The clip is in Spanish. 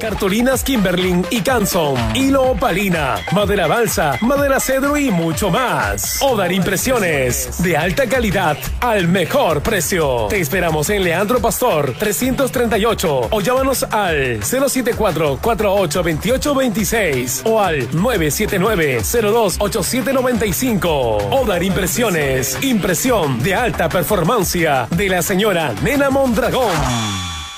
cartulinas Kimberlin y Canson, hilo opalina, madera balsa, madera cedro y mucho más. Odar Impresiones, de alta calidad al mejor precio. Te esperamos en Leandro Pastor 338 o llámanos al 074-482826 o al 979-028795. Odar Impresiones, impresión de alta performancia de la señora Nena Mondragón.